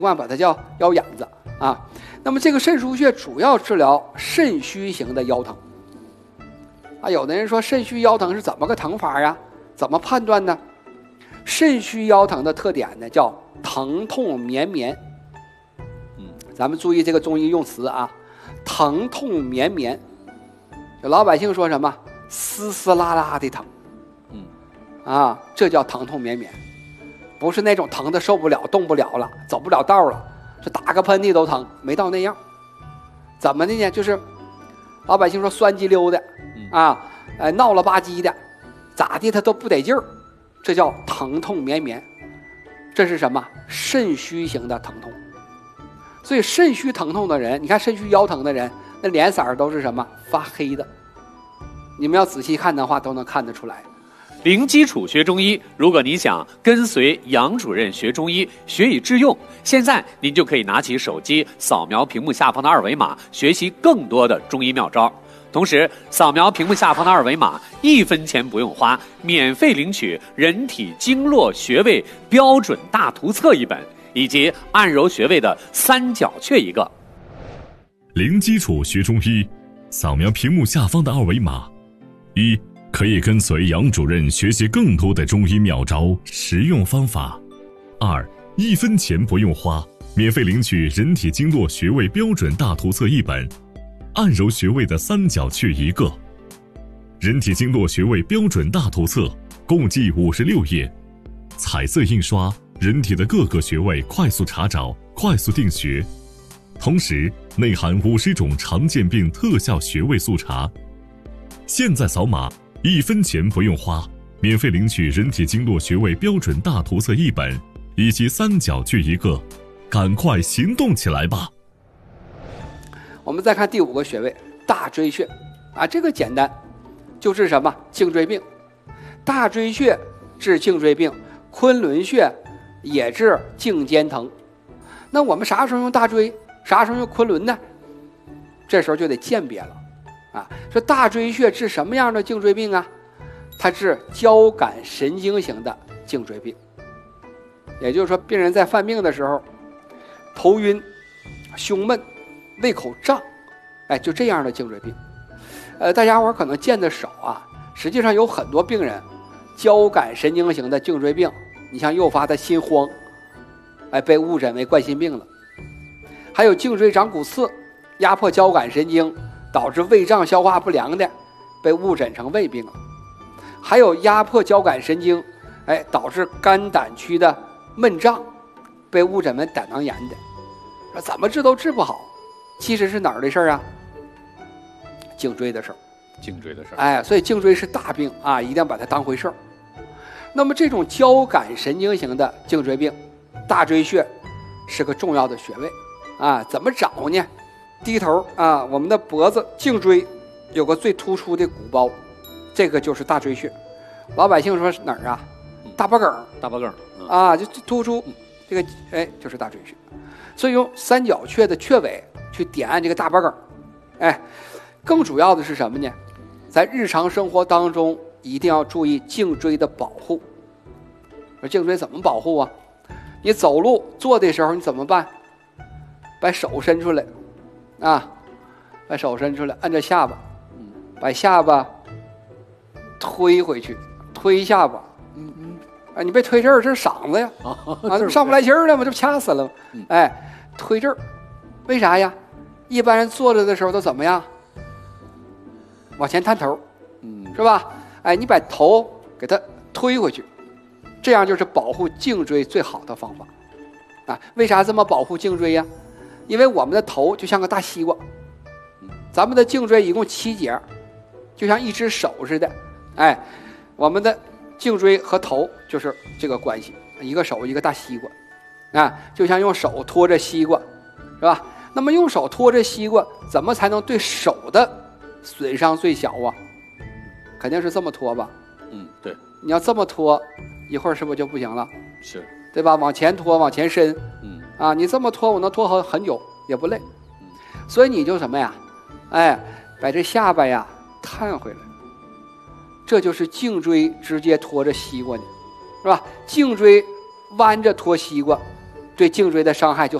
惯把它叫腰眼子啊。那么这个肾腧穴主要治疗肾虚型的腰疼啊。有的人说肾虚腰疼是怎么个疼法呀？怎么判断呢？肾虚腰疼的特点呢叫疼痛绵绵。咱们注意这个中医用词啊，疼痛绵绵。有老百姓说什么丝丝拉拉的疼，这叫疼痛绵绵，不是那种疼的受不了动不了了走不了道了，是打个喷嚏都疼，没到那样。怎么的呢？就是老百姓说酸激溜的闹了吧唧的，咋地他都不得劲儿，这叫疼痛绵绵。这是什么？肾虚型的疼痛。所以肾虚疼痛的人，你看肾虚腰疼的人，那脸色都是什么？发黑的。你们要仔细看的话都能看得出来。 零基础学中医，如果你想跟随杨主任学中医，学以致用，现在您就可以拿起手机扫描屏幕下方的二维码，学习更多的中医妙招。同时扫描屏幕下方的二维码，1分钱不用花，免费领取人体经络穴位标准大图册1本，以及按揉穴位的3角穴1个。 零基础学中医，扫描屏幕下方的二维码，可以跟随杨主任学习更多的中医妙招、实用方法。1分钱不用花，免费领取人体经络穴位标准大图册1本，按揉穴位的3角穴1个。人体经络穴位标准大图册共计56页，彩色印刷，人体的各个穴位快速查找、快速定穴，同时内含50种常见病特效穴位速查。现在扫码，1分钱不用花，免费领取人体经络穴位标准大图册1本，以及3角穴1个，赶快行动起来吧！ 我们再看第5个穴位大椎穴啊，这个简单，就治什么？颈椎病。大椎穴治颈椎病，昆仑穴也治颈肩疼。那我们啥时候用大椎，啥时候用昆仑呢？这时候就得鉴别了啊。说大椎穴治什么样的颈椎病啊？它治交感神经型的颈椎病。也就是说，病人在犯病的时候，头晕、胸闷、胃口胀，就这样的颈椎病。大家伙可能见得少啊，实际上有很多病人交感神经型的颈椎病，你像诱发他心慌，被误诊为冠心病了。还有颈椎长骨刺，压迫交感神经，导致胃胀消化不良的，被误诊成胃病了。还有压迫交感神经，导致肝胆区的闷胀，被误诊为胆囊炎的。怎么治都治不好，其实是哪儿的事儿啊？颈椎的事儿。 颈椎的事儿。 所以颈椎是大病啊，一定要把它当回事儿。那么这种交感神经型的颈椎病，大椎穴是个重要的穴位啊。怎么找呢？低头啊，我们的脖子颈椎有个最突出的鼓包，这个就是大椎穴。老百姓说是哪儿啊？大脖梗。 大脖梗啊，就突出这个，就是大椎穴。所以用3角穴的穴位去点按这个大脖梗。更主要的是什么呢？在日常生活当中一定要注意颈椎的保护。而颈椎怎么保护啊？你走路坐的时候你怎么办？把手伸出来啊，把手伸出来，按着下巴，把下巴推回去，推下巴。你被推这儿，这是嗓子呀，这上不来气儿了吗？这不掐死了吗？推这儿，为啥呀？一般人坐着的时候都怎么样？往前探头，是吧？你把头给它推回去，这样就是保护颈椎最好的方法。为啥这么保护颈椎呀？因为我们的头就像个大西瓜，咱们的颈椎一共7节，就像一只手似的。我们的颈椎和头就是这个关系，一个手一个大西瓜，就像用手托着西瓜，是吧？那么用手托着西瓜，怎么才能对手的损伤最小啊？肯定是这么托吧？ 对。 你要这么托，一会儿是不是就不行了？ 是， 对吧？往前拖，往前伸，你这么拖，我能拖很久，也不累。所以你就什么呀？把这下巴呀探回来，这就是颈椎直接拖着西瓜呢，是吧？颈椎弯着拖西瓜， 对颈椎的伤害就